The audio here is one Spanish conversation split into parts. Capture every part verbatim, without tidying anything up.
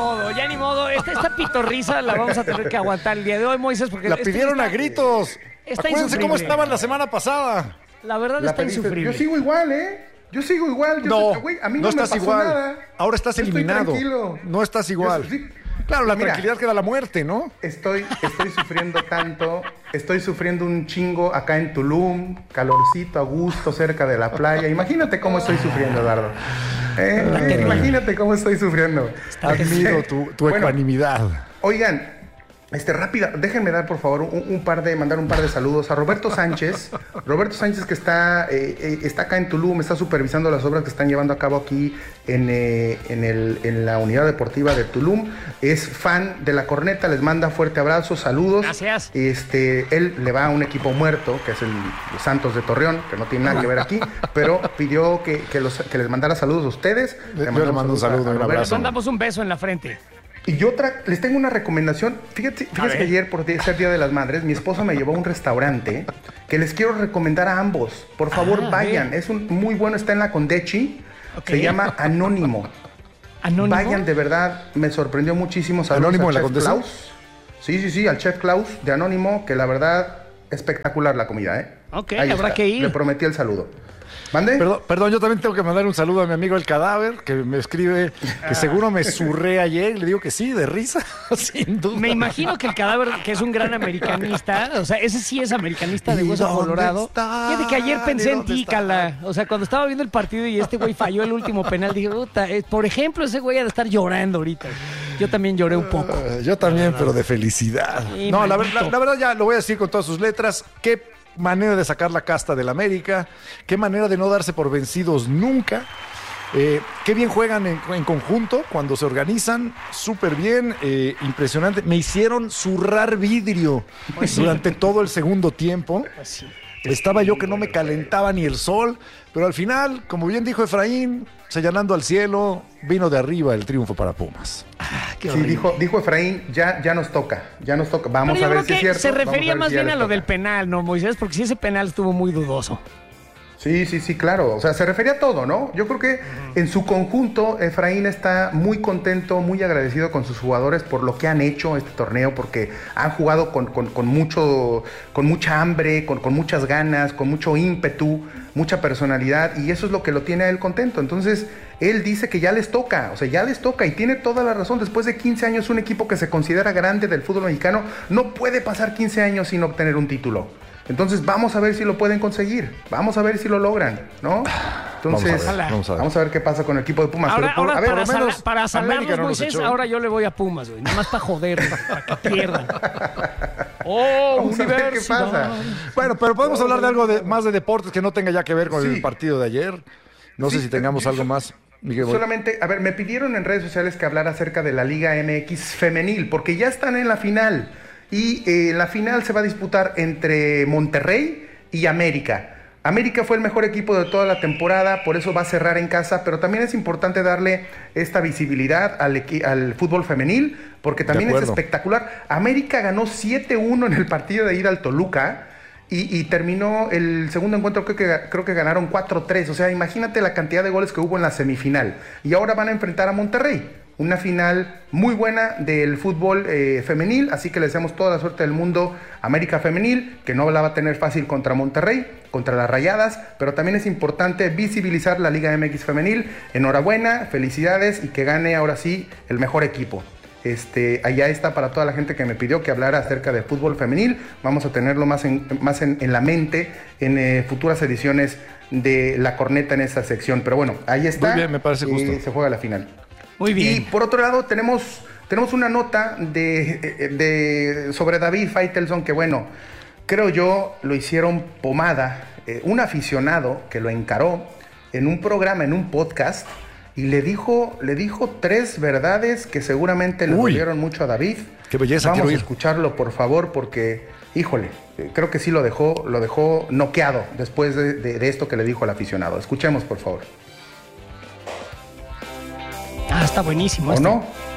modo, ya ni modo. Esta, esta pitorrisa la vamos a tener que aguantar el día de hoy, Moisés, porque... La pidieron está, a gritos. Está Acuérdense cómo estaban la semana pasada. La verdad la está pediste. insufrible. Yo sigo igual, ¿eh? Yo sigo igual. Yo no, soy, güey, a mí no, no me estás pasó igual. Nada. Ahora estás yo eliminado. Tranquilo. No estás igual. Yo, sí. Claro, la Mira, tranquilidad que da la muerte, ¿no? Estoy, estoy sufriendo tanto, estoy sufriendo un chingo acá en Tulum, calorcito, a gusto, cerca de la playa. Imagínate cómo estoy sufriendo, Eduardo. ¿Eh? Imagínate cómo estoy sufriendo. Admiro tu, tu bueno, ecuanimidad. Oigan, este, rápida, déjenme dar, por favor, un, un par de, mandar un par de saludos a Roberto Sánchez. Roberto Sánchez que está, eh, eh, está acá en Tulum, está supervisando las obras que están llevando a cabo aquí en, eh, en, el, en la unidad deportiva de Tulum. Es fan de la corneta, les manda fuerte abrazo, saludos. Gracias. Este, él le va a un equipo muerto, que es el Santos de Torreón, que no tiene nada que ver aquí, pero pidió que, que, los, que les mandara saludos a ustedes. Le, le mando un saludo, un abrazo. Les mandamos un beso en la frente. Y yo otra, les tengo una recomendación. Fíjate, fíjate que ayer, por ser Día de las Madres, mi esposa me llevó a un restaurante que les quiero recomendar a ambos. Por favor, ah, vayan. Bien. Es un muy bueno, está en la Condechi. Okay. Se llama Anónimo. ¿Anónimo? Vayan, de verdad, me sorprendió muchísimo. Saludos ¿Anónimo al en la chef Condesa? Klaus. Sí, sí, sí, al chef Klaus de Anónimo, que la verdad, espectacular la comida, ¿eh? Ok, ahí habrá está. que ir. Le prometí el saludo. ¿Mande? Perdón, perdón, yo también tengo que mandar un saludo a mi amigo El Cadáver, que me escribe que seguro me zurré ayer. Le digo que sí, de risa, sin duda. Me imagino que El Cadáver, que es un gran americanista, o sea, ese sí es americanista de hueso colorado. Fíjate que ayer pensé en ti, Cala. O sea, cuando estaba viendo el partido y este güey falló el último penal, dije, puta, eh, por ejemplo, ese güey ha de estar llorando ahorita. Yo también lloré un poco. Uh, yo también, pero de felicidad. Sí, no, la, la, la verdad ya lo voy a decir con todas sus letras. Qué manera de sacar la casta del América, qué manera de no darse por vencidos nunca, eh, qué bien juegan en, en conjunto cuando se organizan, súper bien, eh, impresionante, me hicieron zurrar vidrio pues sí. durante todo el segundo tiempo, pues sí. Estaba yo que no me calentaba ni el sol, pero al final, como bien dijo Efraín, señalando al cielo, vino de arriba el triunfo para Pumas. Ah, sí, dijo, dijo Efraín, ya, ya nos toca, ya nos toca. Vamos a ver si es cierto. Se refería más si bien a lo toca. del penal, ¿no, Moisés? Porque si ese penal estuvo muy dudoso. Sí, sí, sí, claro. O sea, se refería a todo, ¿no? Yo creo que uh-huh. en su conjunto, Efraín está muy contento, muy agradecido con sus jugadores por lo que han hecho este torneo, porque han jugado con, con, con, mucho, con mucha hambre, con, con muchas ganas, con mucho ímpetu, mucha personalidad, y eso es lo que lo tiene a él contento. Entonces, él dice que ya les toca, o sea, ya les toca, y tiene toda la razón. Después de quince años, un equipo que se considera grande del fútbol mexicano no puede pasar quince años sin obtener un título. Entonces vamos a ver si lo pueden conseguir, vamos a ver si lo logran, ¿no? Entonces vamos a ver, vamos a ver, vamos a ver qué pasa con el equipo de Pumas. Ahora, Pero por, ahora a ver, para, menos, sal, para salarlos, no Moisés, ahora yo le voy a Pumas, güey, nada más para joder, para que pierdan. ¡Oh, vamos a ver qué pasa. Bueno, pero podemos hablar de algo de, más de deportes que no tenga ya que ver con sí. el partido de ayer. No sí, sé si tengamos yo, algo más. Miguel, solamente, a ver, me pidieron en redes sociales que hablara acerca de la Liga M X femenil, porque ya están en la final. Y eh, la final se va a disputar entre Monterrey y América. América fue el mejor equipo de toda la temporada, por eso va a cerrar en casa, pero también es importante darle esta visibilidad al, al fútbol femenil, porque también es espectacular. América ganó siete uno en el partido de ida al Toluca y, y terminó el segundo encuentro, creo que, creo que ganaron cuatro tres. O sea, imagínate la cantidad de goles que hubo en la semifinal. Y ahora van a enfrentar a Monterrey. Una final muy buena del fútbol eh, femenil, así que les deseamos toda la suerte del mundo América Femenil, que no la va a tener fácil contra Monterrey, contra las Rayadas, pero también es importante visibilizar la Liga M X Femenil. Enhorabuena, felicidades y que gane ahora sí el mejor equipo. Este, allá está para toda la gente que me pidió que hablara acerca de fútbol femenil. Vamos a tenerlo más en, más en, en la mente en eh, futuras ediciones de La Corneta en esta sección. Pero bueno, ahí está. Muy bien, me parece justo. Eh, se juega la final. Muy bien. Y por otro lado tenemos, tenemos una nota de, de, sobre David Faitelson que bueno, creo yo lo hicieron pomada. Eh, un aficionado que lo encaró en un programa, en un podcast, y le dijo, le dijo tres verdades que seguramente le dolieron mucho a David. Qué belleza. Vamos a ir. escucharlo, por favor, porque, híjole, creo que sí lo dejó, lo dejó noqueado después de, de, de esto que le dijo al aficionado. Escuchemos, por favor. Ah, está buenísimo. ¿O este. no?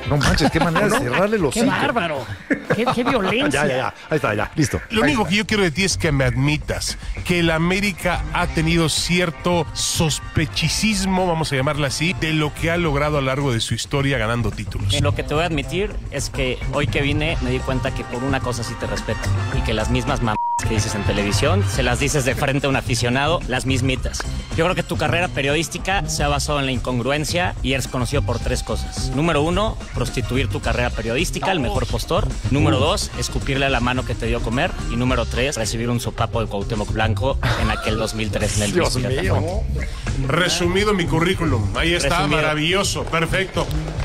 No manches, qué manera de cerrarle los ¡Qué bárbaro! ¡Qué, qué violencia! Ya, ya, ya. Ahí está, ya. Listo. Lo único que yo quiero de ti es que me admitas que el América ha tenido cierto sospechicismo, vamos a llamarla así, de lo que ha logrado a lo largo de su historia ganando títulos. Lo que te voy a admitir es que hoy que vine me di cuenta que por una cosa sí te respeto y que las mismas mamás que dices en televisión se las dices de frente a un aficionado, las mismitas. Yo creo que tu carrera periodística se ha basado en la incongruencia y eres conocido por tres cosas. Número uno, prostituir tu carrera periodística, el mejor postor. Número dos, escupirle a la mano que te dio comer. Y número tres, recibir un sopapo de Cuauhtémoc Blanco en aquel dos mil tres en el Dios Luis Pirata mío. Fuente. Resumido mi currículum. Ahí está, Resumido. maravilloso, perfecto.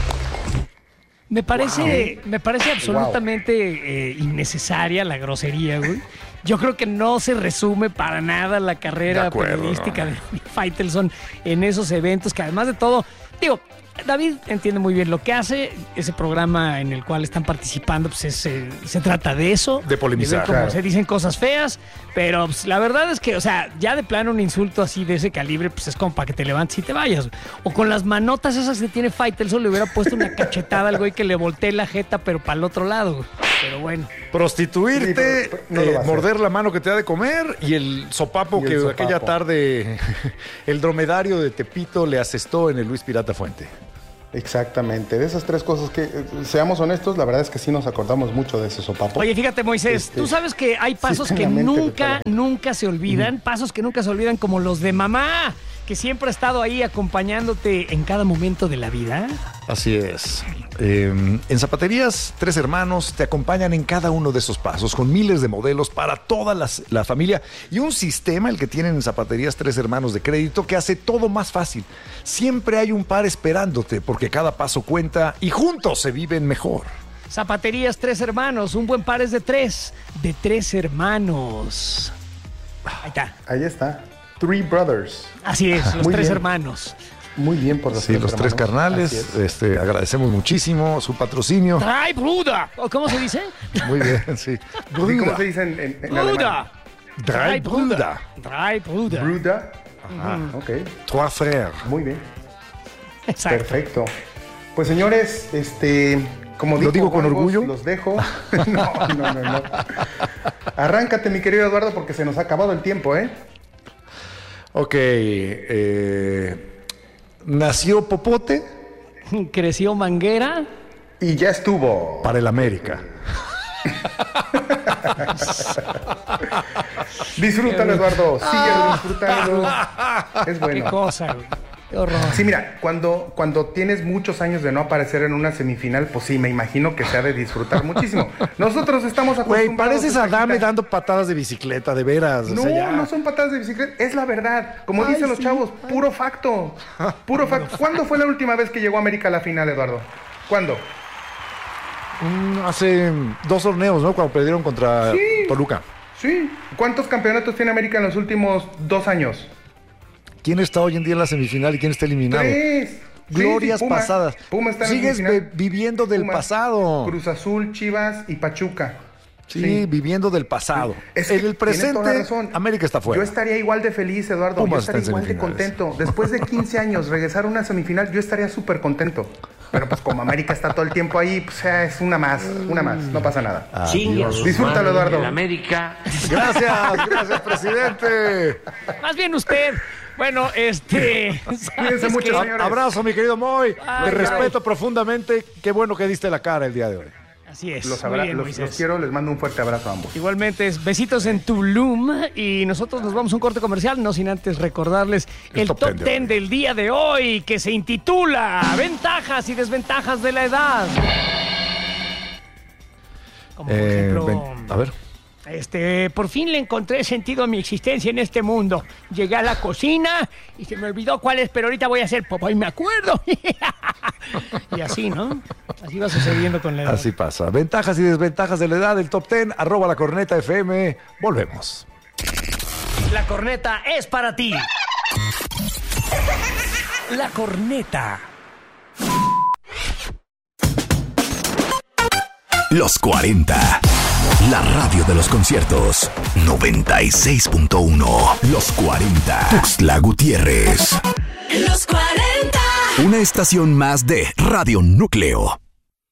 Me parece, me parece absolutamente eh, innecesaria la grosería, güey. Yo creo que no se resume para nada la De carrera acuerdo, periodística no. de Faitelson en esos eventos, que además de todo, digo, David entiende muy bien lo que hace. Ese programa en el cual están participando, pues es, eh, se trata de eso. De polemizar, ver cómo claro. se dicen cosas feas, pero pues, la verdad es que, o sea, ya de plano un insulto así de ese calibre, pues es como para que te levantes y te vayas. O con las manotas esas que tiene Faitelson, le hubiera puesto una cachetada al güey que le voltee la jeta, pero para el otro lado, güey. Pero bueno. Prostituirte, Sí, pero- pero no lo eh, va a hacer. morder la mano que te da de comer y el sopapo Y el que sopapo. aquella tarde el dromedario de Tepito le asestó en el Luis Pirata Fuente. Exactamente, de esas tres cosas que, eh, seamos honestos, la verdad es que sí nos acordamos mucho de ese sopapo. Oye, fíjate, Moisés, Este, tú sabes que hay pasos sí, que en la mente, nunca, pero- nunca se olvidan, pasos que nunca se olvidan, como los de mamá, que siempre ha estado ahí acompañándote en cada momento de la vida. Así es. Eh, en Zapaterías Tres Hermanos te acompañan en cada uno de esos pasos con miles de modelos para toda las- la familia y un sistema, el que tienen en Zapaterías Tres Hermanos de crédito, que hace todo más fácil. Siempre hay un par esperándote porque cada paso cuenta y juntos se viven mejor. Zapaterías Tres Hermanos, un buen par es de tres, de tres hermanos. Ahí está. Ahí está, Three Brothers. Así es, los Muy tres bien. hermanos. Muy bien por los Sí, tres los tres hermanos. carnales, Así es. este, agradecemos muchísimo su patrocinio. ¡Ay, Bruda! ¿O ¿Cómo se dice? Muy bien, sí. ¿Y cómo Bruda. se dice en, en, en ¡Bruda! alemán? Drei Bruder. ¡Ay, Bruda! Bruda. Ok, Trois frères. muy bien. Exacto. Perfecto. Pues señores, este, como ¿Lo dijo digo con Gorgos, orgullo? los dejo. No, no, no, no. Arráncate, mi querido Eduardo, porque se nos ha acabado el tiempo, ¿eh? Ok. eh, nació Popote Creció Manguera. Y ya estuvo. para el América. Disfrútalo, Eduardo. Sigue disfrutando. Es Qué bueno. cosa, güey. Qué horror. Sí, mira, cuando, cuando tienes muchos años de no aparecer en una semifinal, pues sí, me imagino que se ha de disfrutar muchísimo. Nosotros estamos acostumbrados. Güey, pareces a Adame Paquita. dando patadas de bicicleta, de veras. o No, sea, ya. no son patadas de bicicleta, es la verdad. Como Ay, dicen los sí, chavos, puro facto. Puro facto. ¿Cuándo fue la última vez que llegó América a la final, Eduardo? ¿Cuándo? Mm, hace dos torneos, ¿no? Cuando perdieron contra Sí. Toluca. Sí. ¿Cuántos campeonatos tiene América en los últimos dos años? ¿Quién está hoy en día en la semifinal y quién está eliminado? Tres. Glorias Sí, sí, Puma. pasadas. Puma está en la Sigues semifinal. ve- viviendo del Puma, pasado. Cruz Azul, Chivas y Pachuca. Sí, viviendo del pasado. Es que en el tiene toda la presente, razón. América está fuera. Yo estaría igual de feliz, Eduardo. Pumas yo está estaría en igual de semifinales. contento. Después de quince años, regresar a una semifinal, yo estaría súper contento. Pero pues como América está todo el tiempo ahí, pues ya es una más, una más. No pasa nada. Adiós. Disfrútalo, Eduardo. El América. Gracias, gracias, presidente. Más bien usted. Bueno, este. Cuídense ¿sabes mucho, qué? señores. Abrazo, mi querido Moy. Ay, Te ay. respeto profundamente. Qué bueno que diste la cara el día de hoy. Así es. Los, Muy abra- bien, los- Moisés. los quiero, les mando un fuerte abrazo a ambos. Igualmente, es besitos en Tulum y nosotros nos vamos a un corte comercial, no sin antes recordarles El el, top top ten de ten hoy. del día de hoy, que se intitula Ventajas y desventajas de la edad. Como por Eh, ejemplo, ven, a ver. este, por fin le encontré sentido a mi existencia en este mundo. Llegué a la cocina y se me olvidó cuál es, pero ahorita voy a hacer popó y me acuerdo. Y así, ¿no? Así va sucediendo con la edad. Así pasa. Ventajas y desventajas de la edad del top ten. Arroba la corneta F M. Volvemos. La corneta es para ti. La corneta. Los cuarenta. La radio de los conciertos. noventa y seis punto uno. Los cuarenta. Tuxtla Gutiérrez. Los cuarenta. Una estación más de Radio Núcleo.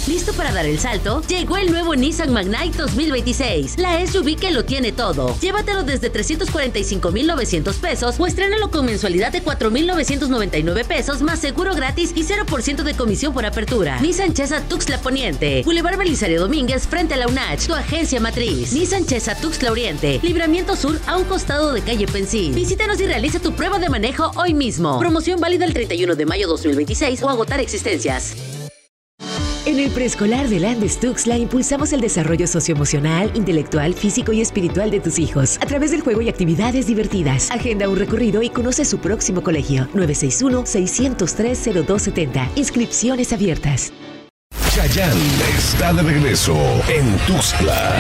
¿Listo para dar el salto? Llegó el nuevo Nissan Magnite dos mil veintiséis, la S U V que lo tiene todo. Llévatelo desde trescientos cuarenta y cinco mil novecientos pesos o estrénalo con mensualidad de cuatro mil novecientos noventa y nueve pesos más seguro gratis y cero por ciento de comisión por apertura. Nissan Chesa Tuxtla Poniente, Boulevard Belisario Domínguez frente a la U N A C H, tu agencia matriz. Nissan Chesa Tuxtla Oriente, Libramiento Sur a un costado de calle Pensil. Visítanos y realiza tu prueba de manejo hoy mismo. Promoción válida el treinta y uno de mayo dos mil veintiséis o agotar existencias. En el preescolar de Landes Tuxtla impulsamos el desarrollo socioemocional, intelectual, físico y espiritual de tus hijos a través del juego y actividades divertidas. Agenda un recorrido y conoce su próximo colegio. nueve seis uno, seis cero tres, cero dos siete cero. Inscripciones abiertas. Chayanne está de regreso en Tuxtla.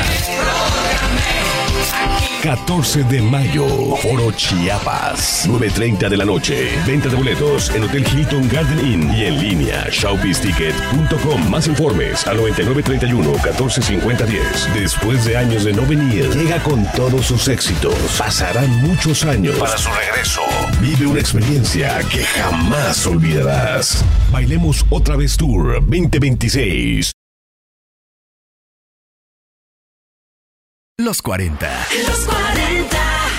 catorce de mayo, Foro Chiapas, nueve treinta de la noche. Venta de boletos en Hotel Hilton Garden Inn y en línea showbiz ticket punto com. Más informes al noventa y nueve treinta y uno, catorce cincuenta diez. Después de años de no venir, llega con todos sus éxitos. Pasarán muchos años para su regreso. Vive una experiencia que jamás olvidarás. Bailemos otra vez Tour veinte veintiséis. Los cuarenta. Los cuarenta.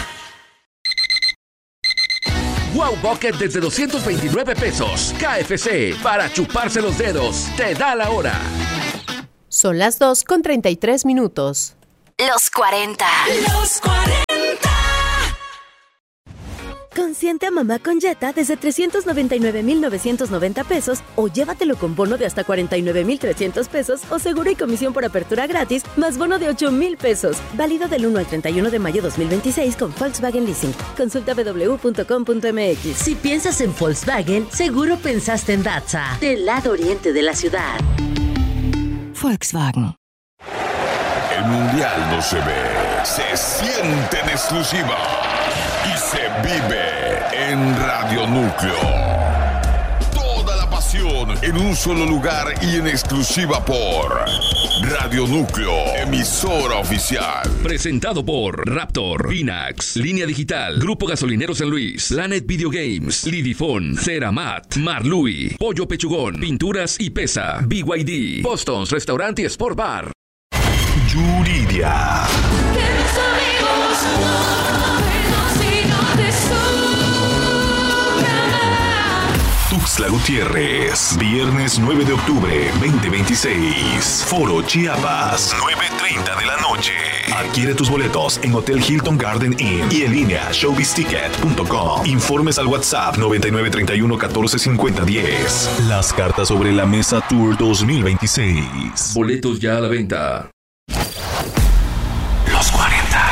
Wow Bucket desde doscientos veintinueve pesos. K F C, para chuparse los dedos. Te da la hora. Son las dos con treinta y tres minutos. Los cuarenta. Los cuarenta. Consiente a mamá con Jetta desde trescientos noventa y nueve mil novecientos noventa pesos o llévatelo con bono de hasta cuarenta y nueve mil trescientos pesos o seguro y comisión por apertura gratis más bono de ocho mil pesos. Válido del uno al treinta y uno de mayo dos mil veintiséis con Volkswagen Leasing. Consulta w w w punto com punto m x. Si piensas en Volkswagen, seguro pensaste en Datsa, del lado oriente de la ciudad. Volkswagen. El mundial no se ve, se siente en exclusiva y se vive en Radio Núcleo. Toda la pasión en un solo lugar y en exclusiva por Radio Núcleo, emisora oficial. Presentado por Raptor, Pinax, Línea Digital, Grupo Gasolinero San Luis, Planet Video Games, Lidifón, Ceramat, Marlui, Pollo Pechugón, Pinturas y Pesa, B Y D, Boston's Restaurant y Sport Bar. Yuridia. Tuxtla Gutiérrez, viernes nueve de octubre veinte veintiséis. Foro Chiapas, nueve treinta de la noche. Adquiere tus boletos en Hotel Hilton Garden Inn y en línea showbiz ticket punto com. Informes al WhatsApp noventa y nueve treinta y uno, catorce cincuenta, diez. Las cartas sobre la mesa Tour dos mil veintiséis. Boletos ya a la venta. Los cuarenta.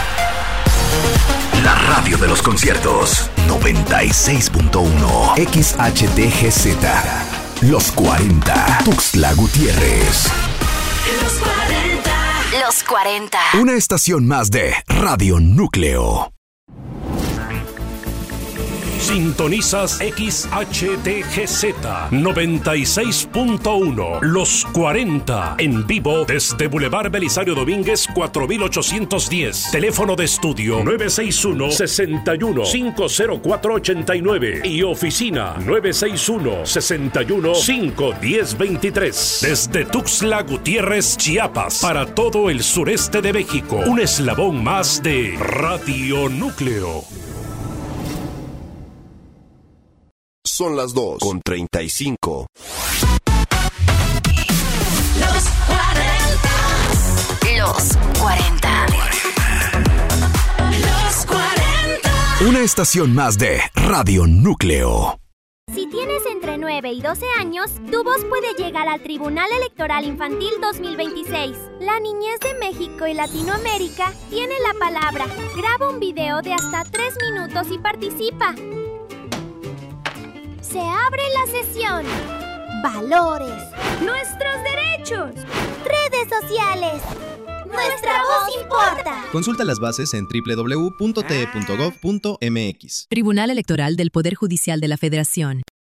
La radio de los conciertos. noventa y seis punto uno. X H T G Z. Los cuarenta. Tuxtla Gutiérrez. Los cuarenta. Los cuarenta. Una estación más de Radio Núcleo. Sintonizas X H T G Z noventa y seis punto uno. Los cuarenta. En vivo desde Boulevard Belisario Domínguez cuatro mil ochocientos diez. Teléfono de estudio nueve seis uno, seis uno, cinco cero cuatro, ocho nueve. Y oficina nueve seis uno, seis uno, cinco uno cero, dos tres. Desde Tuxtla Gutiérrez, Chiapas. Para todo el sureste de México. Un eslabón más de Radio Núcleo. Son las dos con treinta y cinco. Los cuarenta. Los cuarenta. Los cuarenta. Una estación más de Radio Núcleo. Si tienes entre nueve y doce años, tu voz puede llegar al Tribunal Electoral Infantil dos mil veintiséis. La niñez de México y Latinoamérica tiene la palabra. Graba un video de hasta tres minutos y participa. Se abre la sesión. Valores. Nuestros derechos. Redes sociales. Nuestra voz importa. Consulta las bases en doble u doble u doble u punto t e punto gov punto m x. Tribunal Electoral del Poder Judicial de la Federación.